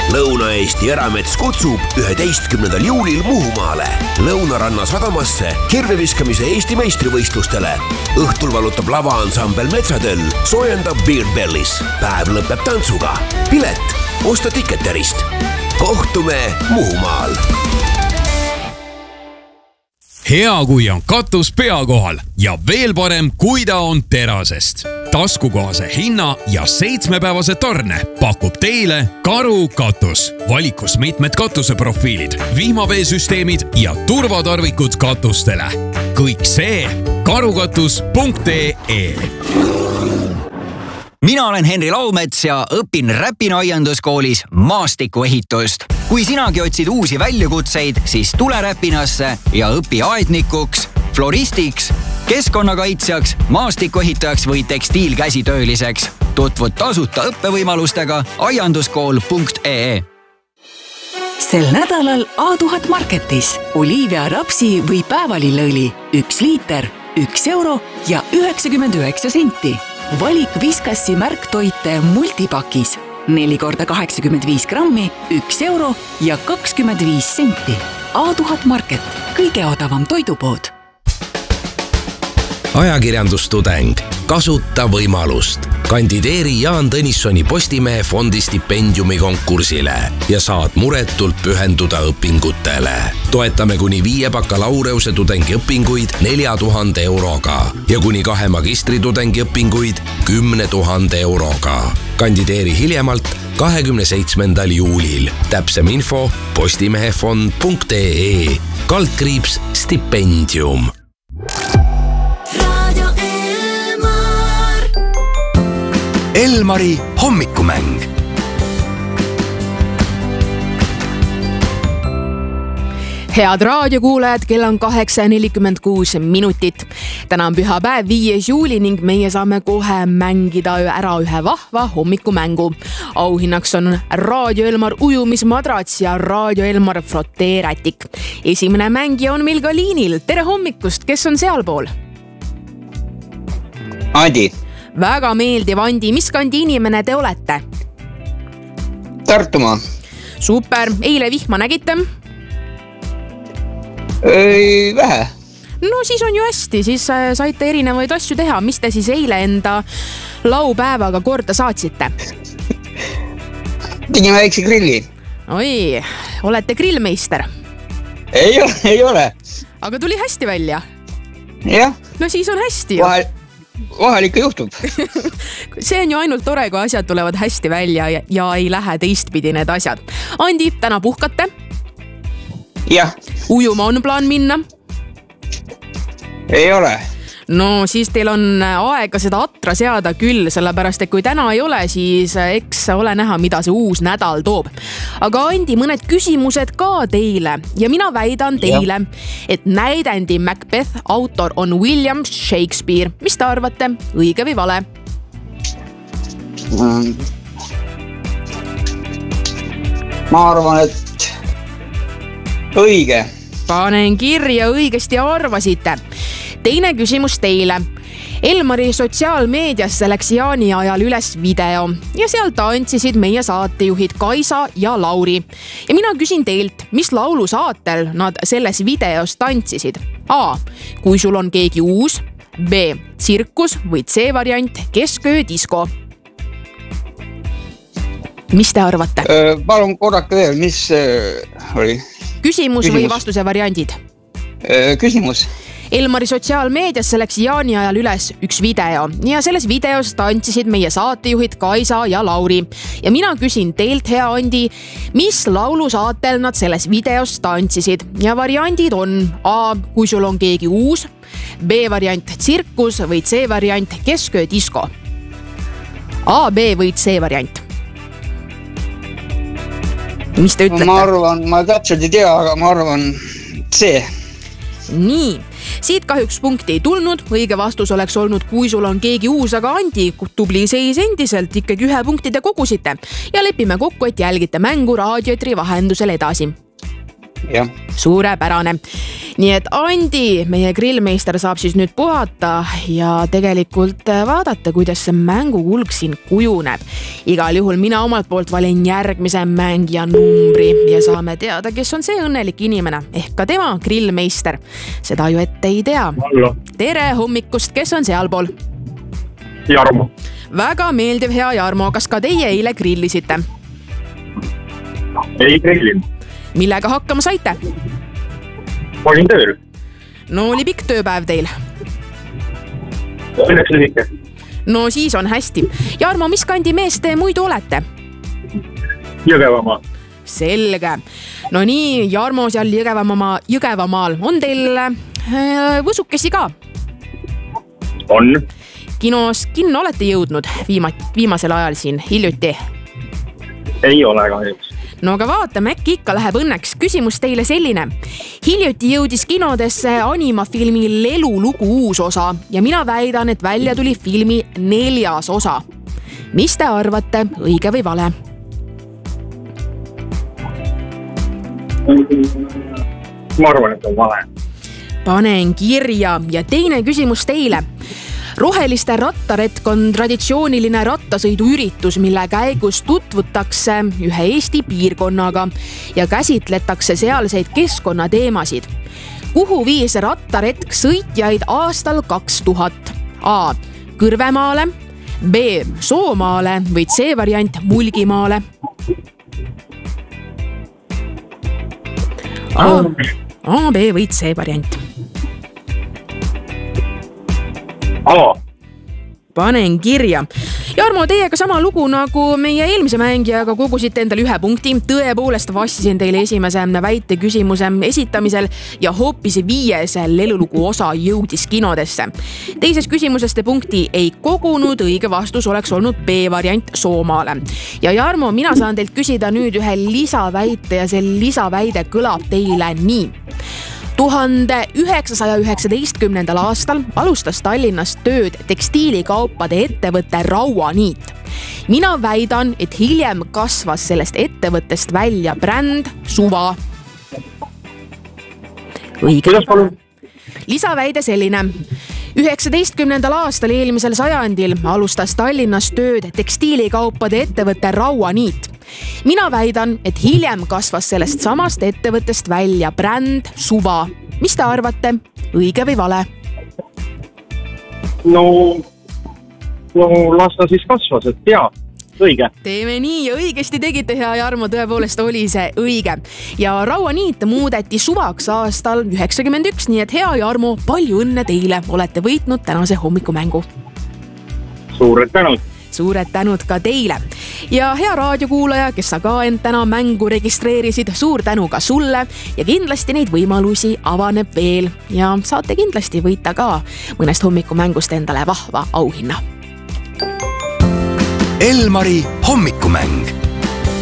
Lõuna-Eesti Eramets kutsub 11. juulil Muhumaale Lõunaranna sadamasse kirveviskamise Eesti meistrivõistlustele. Õhtul valutab lavaansambel Metsatöll, soojendab Beard Bellis. Päev lõpeb tantsuga. Pilet osta Ticketerist. Kohtume Muhumaal. Hea, kui on katus pea kohal ja veel parem, kui ta on terasest. Taskukohase hinna ja 7-päevase tarne pakub teile Karu katus. Valikus mitmed katuseprofiilid, vihmaveesüsteemid ja turvatarvikud katustele. Kõik see karukatus.ee. Mina olen Henri Laumets ja õpin Räpina aianduskoolis maastikuehitust. Kui sinagi otsid uusi väljakutseid, siis tule Räpinasse ja õpi aednikuks, floristiks, keskkonnakaitsjaks, maastikuehitajaks või tekstiilkäsitööliseks. Tutvud tasuta õppevõimalustega aianduskool.ee. Sel nädalal A1000 Marketis oliivia, rapsi või päevalilleõli 1 liiter, 1 euro ja 99 senti. Valik Viskassi märktoite multipakis 4x85 grammi, 1 euro ja 25 senti. A1000 Market, kõige odavam toidupood. Ajakirjandustudeng, kasuta võimalust. Kandideeri Jaan Tõnissoni Postimehe fondi stipendiumi konkursile ja saad muretult pühenduda õpingutele. Toetame kuni 5 bakalaureuse tudengiõpinguid 4000 euroga ja kuni 2 magistritudengi õpinguid 10 000 euroga. Kandideeri hiljemalt 27. juulil. Täpsem info postimehefond.ee /stipendium. Elmari hommikumäng. Head raadiokuulajad, kell on 8:46 minutit. Täna on pühapäev 5. juuli ning meie saame kohe mängida ära ühe vahva hommikumängu. Auhinnaks on Raadio Elmar ujumismadrats ja Raadio Elmar froteerätik. Esimene mängija on meil ka liinil. Tere hommikust, kes on sealpool? Andi. Väga meeldiv, Andi. Mis kandi inimene te olete? Tartumaa. Super. Eile vihma nägite? Vähe. No siis on ju hästi, siis saite erinevaid asju teha. Mis te siis eile enda laupäevaga korda saatsite? Tegime väikse grilli. Oi, olete grillmeister? Ei ole. Aga tuli hästi välja? Jah. No siis on hästi ju. Vahel ikka juhtub. See on ju ainult tore, kui asjad tulevad hästi välja ja ei lähe teistpidi need asjad. Andi, täna puhkate? Jah. Ujuma on plaan minna? Ei ole. No siis teil on aega seda atra seada küll, sellepärast et kui täna ei ole, siis eks ole näha, mida see uus nädal toob. Aga Andi, mõned küsimused ka teile ja mina väidan teile, et näidendi Macbeth autor on William Shakespeare. Mis te arvate, õige või vale? Ma arvan, et õige. Panen kirja, õigesti arvasite. Teine küsimus teile. Elmari sotsiaalmeediasse läks jaani ajal üles video ja seal tantsisid meie saatejuhid Kaisa ja Lauri. Ja mina küsin teilt, mis laulusaatel nad selles videos tantsisid? A. Kui sul on keegi uus. B. Tsirkus või C variant Kesköö disko. Mis te arvate? Palun korrake veel, mis oli? Küsimus või vastuse variandid? Küsimus. Elmari sotsiaalmeediasse läks jaani ajal üles üks video ja selles videos tantsisid meie saatejuhid Kaisa ja Lauri. Ja mina küsin teilt, hea Andi, mis laulusaatel nad selles videos tantsisid? Ja variandid on A. Kui sul on keegi uus. B variant Tsirkus või C variant Kesköö disko. A, B või C variant? Mis te ütlete? Ma arvan, ma täpselt ei tea, aga ma arvan C. Nii, siit kahjuks punkti ei tulnud. Õige vastus oleks olnud, kui sul on keegi uus, aga Andi, tubli seis endiselt, ikkagi 1 punktide kogusite. Ja lepime kokku, et jälgite mängu raadioetri vahendusel edasi. jah. Suurepärane. Nii et Andi, meie grillmeister saab siis nüüd puhata ja tegelikult vaadata, kuidas see mängukulg siin kujuneb. Igal juhul mina omalt poolt valin järgmise mängija numbri ja saame teada, kes on see õnnelik inimene ehk ka tema grillmeister. Seda ju ette ei tea. Hallo. Tere hommikust, kes on sealpool? Jarmo. Väga meeldiv, hea Jarmo, kas ka teie eile grillisite? Ei grillin. Millega hakkama saite? Olin tööl. No oli pikk tööpäev teil. Õnneks lühike. No siis on hästi. Jarmo, mis kandi mees te muidu olete? Jõgevamaa. Selge. No nii, Jarmo seal Jõgevamaal. On teil võsukesi ka? On. Kinno olete jõudnud viimasel ajal siin hiljuti? Ei ole kahjuks. No aga vaatame, äkki ikka läheb õnneks. Küsimus teile selline. Hiljuti jõudis kinodesse animafilmi Lelulugu uus osa ja mina väidan, et välja tuli filmi 4. osa. Mis te arvate, õige või vale? Ma arvan, et on vale. Panen kirja ja teine küsimus teile. Roheliste rattaretk on traditsiooniline rattasõiduüritus, mille käigus tutvutakse ühe Eesti piirkonnaga ja käsitletakse sealseid keskkonnateemasid. Kuhu viis rattaretk sõitjaid aastal 2000? A. Kõrvemaale, B. Soomaale või C variant Mulgimaale? A, B või C variant? Panen kirja. Jarmo, teiega sama lugu nagu meie eelmise mängijaga kogusite endale 1 punkti. Tõepoolest vastisin teile esimese väite küsimuse esitamisel ja hoopis 5. Lelulugu osa jõudis kinodesse. Teises küsimuses te punkti ei kogunud, õige vastus oleks olnud B variant Soomaale. Ja Jarmo, mina saan teilt küsida nüüd ühe lisaväite ja see lisaväide kõlab teile nii. 1919. aastal alustas Tallinnas tööd tekstiilikaupade ettevõtte Rauaniit. Mina väidan, et hiljem kasvas sellest ettevõttest välja bränd Suva. Õige. Lisaväide selline. 19. aastal eelmisel sajandil alustas Tallinnas tööd tekstiilikaupade ettevõtte Rauaniit. Mina väidan, et hiljem kasvas sellest samast ettevõttest välja bränd Suva. Mis te arvate? Õige või vale? No las ta siis kasvas, et jaa, õige. Teeme nii ja õigesti tegite, hea Jarmo, tõepoolest oli see õige. Ja Rauaniit muudeti Suvaks aastal 1991, nii et hea Jarmo, palju õnne teile, olete võitnud tänase hommikumängu. Suured tänud. Suured tänud ka teile. Ja hea raadiokuulaja, kes sa ka end täna mängu registreerisid, suur tänu ka sulle ja kindlasti neid võimalusi avaneb veel ja saate kindlasti võita ka mõnest hommikumängust endale vahva auhinna. Elmari hommikumäng.